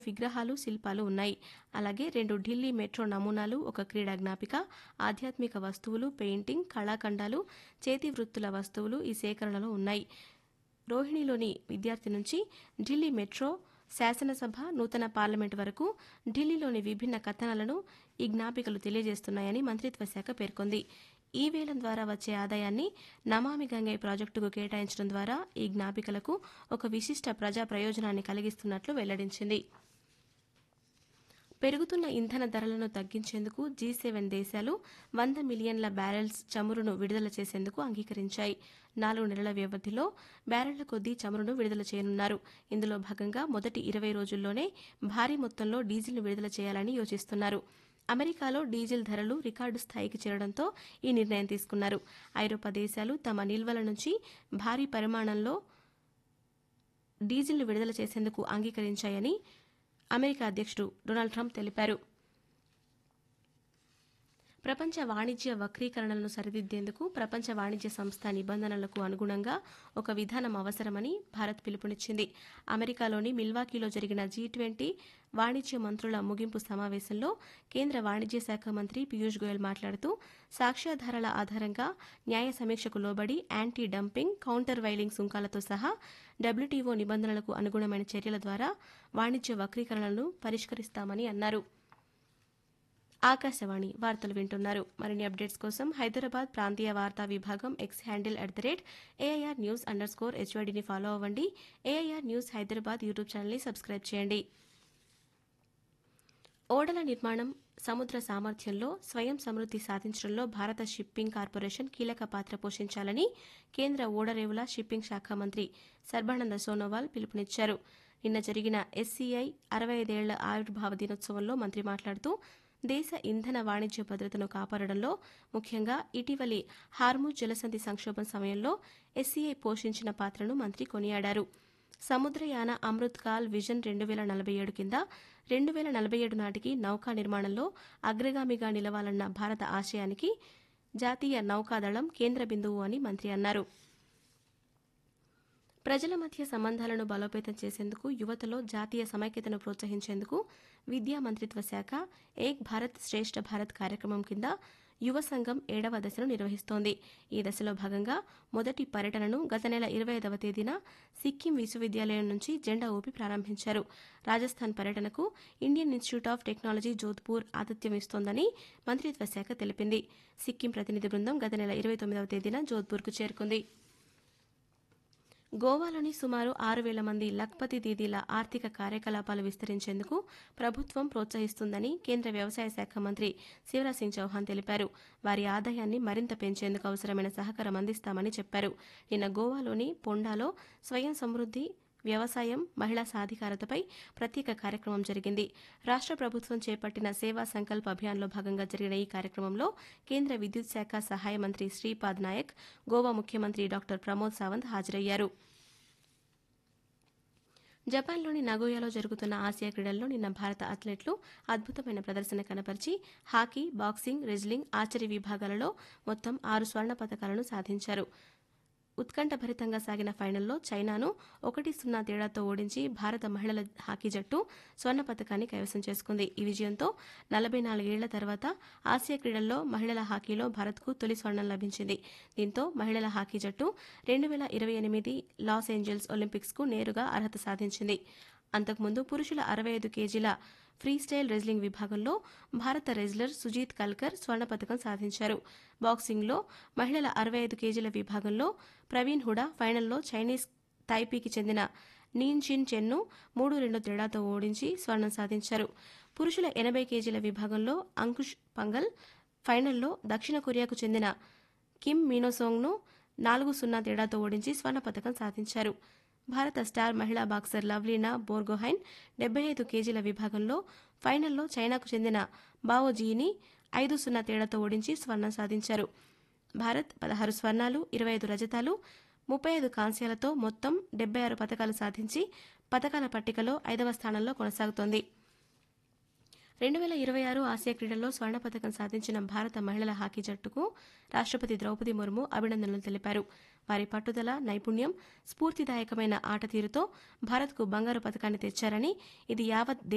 విగ్రహాలు, శిల్పాలు ఉన్నాయి. అలాగే 2 ఢిల్లీ మెట్రో నమూనాలు, ఒక క్రీడా జ్ఞాపిక, ఆధ్యాత్మిక వస్తువులు, పెయింటింగ్, కళాఖండాలు, చేతి వృత్తుల వస్తువులు ఈ సేకరణలో ఉన్నాయి. రోహిణిలోని విద్యార్థి నుంచి ఢిల్లీ మెట్రో, శాసనసభ, నూతన పార్లమెంటు వరకు ఢిల్లీలోని విభిన్న కథనాలను ఈ జ్ఞాపికలు తెలియజేస్తున్నాయని మంత్రిత్వ శాఖ పేర్కొంది. ఈ వేలం ద్వారా వచ్చే ఆదాయాన్ని నమామి గంగే ప్రాజెక్టుకు కేటాయించడం ద్వారా ఈ జ్ఞాపికలకు ఒక విశిష్ట ప్రజా ప్రయోజనాన్ని కలిగిస్తున్నట్లు వెల్లడించింది. పెరుగుతున్న ఇంధన ధరలను తగ్గించేందుకు G7 దేశాలు 100 మిలియన్ల బ్యారెల్స్ చమురును విడుదల చేసేందుకు అంగీకరించాయి. 4 నెలల వ్యవధిలో బ్యారెళ్ల కొద్దీ చమురును విడుదల చేయనున్నారు. ఇందులో భాగంగా మొదటి 20 రోజుల్లోనే భారీ మొత్తంలో డీజిల్ను విడుదల చేయాలని యోచిస్తున్నారు. అమెరికాలో డీజిల్ ధరలు రికార్డు స్థాయికి చేరడంతో ఈ నిర్ణయం తీసుకున్నారు. ఐరోపా దేశాలు తమ నిల్వల నుంచి భారీ పరిమాణంలో డీజిల్ను విడుదల చేసేందుకు అంగీకరించాయని అమెరికా అధ్యక్షుడు డొనాల్డ్ ట్రంప్ తెలిపారు. ప్రపంచ వాణిజ్య వక్రీకరణలను సరిదిద్దేందుకు ప్రపంచ వాణిజ్య సంస్థ నిబంధనలకు అనుగుణంగా ఒక విధానం అవసరమని భారత్ పిలుపునిచ్చింది. అమెరికాలోని మిల్వాకీలో జరిగిన G20 వాణిజ్య మంత్రుల ముగింపు సమావేశంలో కేంద్ర వాణిజ్య శాఖ మంత్రి పీయూష్ గోయల్ మాట్లాడుతూ, సాక్ష్యాధారాల ఆధారంగా న్యాయ సమీక్షకు లోబడి యాంటీ డంపింగ్, కౌంటర్ వైలింగ్ సుంకాలతో సహా WTO నిబంధనలకు అనుగుణమైన చర్యల ద్వారా వాణిజ్య వక్రీకరణలను పరిష్కరిస్తామని అన్నారు. ఆకాశవాణి వార్తలు వింటున్నారు. మరిన్ని అప్డేట్స్ కోసం హైదరాబాద్ ప్రాంతీయ వార్తా విభాగం ఎక్స్ హ్యాండిల్ @AIR_News_HYDని ఫాలో అవ్వండి. AIR న్యూస్ హైదరాబాద్ యూట్యూబ్ ఛానల్ని సబ్స్క్రైబ్ చేయండి. ఓడల నిర్మాణం, సముద్ర సామర్థ్యంలో స్వయం సమృద్ధి సాధించడంలో భారత షిప్పింగ్ కార్పొరేషన్ కీలక పాత్ర పోషించాలని కేంద్ర ఓడరేవుల షిప్పింగ్ శాఖ మంత్రి సర్బానంద సోనోవాల్ పిలుపునిచ్చారు. నిన్న జరిగిన SCI 65 ఏళ్ల ఆవిర్భావ దినోత్సవంలో మంత్రి మాట్లాడుతూ, దేశ ఇంధన వాణిజ్య భద్రతను కాపాడడంలో ముఖ్యంగా ఇటీవలి హార్ముజ్ జలసంధి సంక్షోభం సమయంలో SCI పోషించిన పాత్రను మంత్రి కొనియాడారు. సముద్రయాన అమృత్ కాల్ విజన్ 2047 కింద 2047 నాటికి నౌకా నిర్మాణంలో అగ్రగామిగా నిలవాలన్న భారత ఆశయానికి జాతీయ నౌకాదళం కేంద్ర బిందువు అని మంత్రి అన్నారు. ప్రజల మధ్య సంబంధాలను బలోపేతం చేసేందుకు, యువతలో జాతీయ సమైక్యతను ప్రోత్సహించేందుకు విద్యా మంత్రిత్వ శాఖ ఏక్ భారత్ శ్రేష్ఠ భారత్ కార్యక్రమం కింద యువ సంఘం 7వ దశను నిర్వహిస్తోంది. ఈ దశలో భాగంగా మొదటి పర్యటనను గత నెల 25వ తేదీన సిక్కిం విశ్వవిద్యాలయం నుంచి జెండా ఊపి ప్రారంభించారు. రాజస్థాన్ పర్యటనకు Indian institute of technology Jodhpur ఆతిథ్యం ఇస్తోందని మంత్రిత్వ శాఖ తెలిపింది. సిక్కిం ప్రతినిధి బృందం గత నెల 29వ తేదీన జోధ్పూర్కు చేరుకుంది. గోవాలోని సుమారు 6,000 మంది లఖ్పతి దీదీల ఆర్థిక కార్యకలాపాలు విస్తరించేందుకు ప్రభుత్వం ప్రోత్సహిస్తుందని కేంద్ర వ్యవసాయ శాఖ మంత్రి శివరాజ్ సింగ్ చౌహాన్ తెలిపారు. వారి ఆదాయాన్ని మరింత పెంచేందుకు అవసరమైన సహకారం అందిస్తామని చెప్పారు. నిన్న గోవాలోని పొండాలో స్వయం సమృద్ధి, వ్యవసాయం, మహిళా సాధికారతపై ప్రత్యేక కార్యక్రమం జరిగింది. రాష్ట్ర ప్రభుత్వం చేపట్టిన సేవా సంకల్ప్ అభియాన్లో భాగంగా జరిగిన ఈ కార్యక్రమంలో కేంద్ర విద్యుత్ శాఖ సహాయ మంత్రి శ్రీపాద్ నాయక్, గోవా ముఖ్యమంత్రి డాక్టర్ ప్రమోద్ సావంత్ హాజరయ్యారు. జపాన్లోని నగోయాలో జరుగుతున్న ఆసియా క్రీడల్లో నిన్న భారత అథ్లెట్లు అద్భుతమైన ప్రదర్శన కనపరిచి హాకీ, బాక్సింగ్, రెజ్లింగ్, ఆర్చరీ విభాగాలలో మొత్తం 6 స్వర్ణ పతకాలను సాధించారు. ఉత్కంఠభరితంగా సాగిన ఫైనల్లో చైనాను 1-0 తేడాతో ఓడించి భారత మహిళల హాకీ జట్టు స్వర్ణ పతకాన్ని కైవసం చేసుకుంది. ఈ విజయంతో 44 ఏళ్ల తర్వాత ఆసియా క్రీడల్లో మహిళల హాకీలో భారత్కు తొలి స్వర్ణం లభించింది. దీంతో మహిళల హాకీ జట్టు 2028 లాస్ ఏంజల్స్ ఒలింపిక్స్కు నేరుగా అర్హత సాధించింది. అంతకుముందు పురుషుల 65 కేజీల ఫ్రీస్టైల్ రెజ్లింగ్ విభాగంలో భారత రెజ్లర్ సుజీత్ కల్కర్ స్వర్ణ పతకం సాధించారు. బాక్సింగ్లో మహిళల 65 కేజీల విభాగంలో ప్రవీణ్ హుడా ఫైనల్లో చైనీస్ తైపీకి చెందిన నీన్ చిన్ చెన్ను 3-2 తేడాతో ఓడించి స్వర్ణం సాధించారు. పురుషుల 80 కేజీల విభాగంలో అంకుష్ పంగల్ ఫైనల్లో దక్షిణ కొరియాకు చెందిన కిమ్ మీనోసోంగ్ను 4-0 తేడాతో ఓడించి స్వర్ణ పతకం సాధించారు. భారత స్టార్ మహిళా బాక్సర్ లవ్లీనా బోర్గోహైన్ 75 కేజీల విభాగంలో ఫైనల్లో చైనాకు చెందిన బావో జీని 5-0 తేడాతో ఓడించి స్వర్ణం సాధించారు. భారత్ 16 స్వర్ణాలు, 25 రజతాలు, 35 కాంస్యాలతో మొత్తం 76 పతకాలు సాధించి పతకాల పట్టికలో 5వ స్థానంలో కొనసాగుతోంది. 2026 ఆసియా క్రీడల్లో స్వర్ణ పతకం సాధించిన భారత మహిళల హాకీ జట్టుకు రాష్ట్రపతి ద్రౌపది ముర్ము అభినందనలు తెలిపారు. వారి పట్టుదల, నైపుణ్యం, స్ఫూర్తిదాయకమైన ఆట తీరుతో భారత్కు బంగారు పతకాన్ని తెచ్చారని, ఇది యావత్